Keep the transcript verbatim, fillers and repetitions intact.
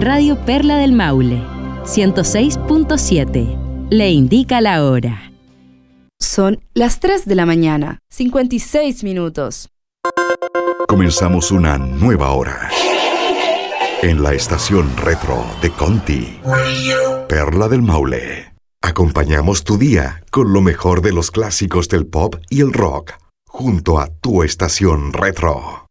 Radio Perla del Maule, ciento seis punto siete. Le indica la hora. Son las tres de la mañana, cincuenta y seis minutos. Comenzamos una nueva hora en la estación retro de Conti, Perla del Maule. Acompañamos tu día con lo mejor de los clásicos del pop y el rock, junto a tu estación retro.